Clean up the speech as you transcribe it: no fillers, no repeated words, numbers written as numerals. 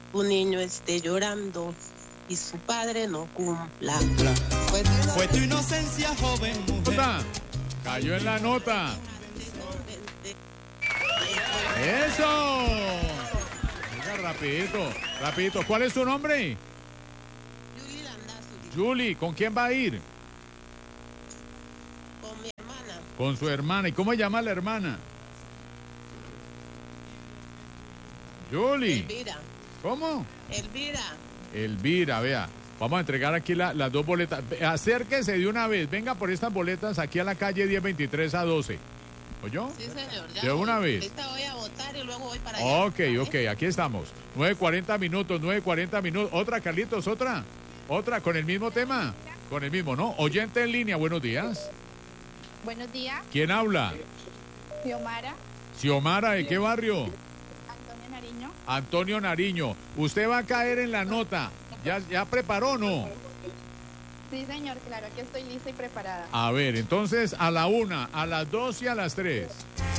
un niño esté llorando y su padre no cumpla. Fue tu inocencia, joven mujer. Nota. Cayó en la nota. ¡Eso! Venga, rapidito. ¿Cuál es su nombre? Julie Landazuri, Julie, ¿con quién va a ir? con mi hermana. Con su hermana. ¿Y cómo se llama la hermana? Julie. Elvira. ¿Cómo? Elvira. Vea. Vamos a entregar aquí las dos boletas. Acérquese de una vez. Venga por estas boletas aquí a la calle 1023 a 12. ¿Oyó? Sí, señor. Ya De una vez. Ahorita voy a votar y luego voy para allá. Ok, aquí estamos. 9:40 minutos. Otra, Carlitos, otra. Otra, con el mismo tema. Con el mismo, ¿no? Oyente en línea, buenos días. Buenos días, ¿Quién habla? Xiomara, Xiomara, ¿de qué barrio? Antonio Nariño. Antonio Nariño. Usted va a caer en la nota. ¿Ya preparó o no? Sí, señor, claro, aquí estoy lista y preparada. A ver, entonces a la 1, a las 2 y a las 3.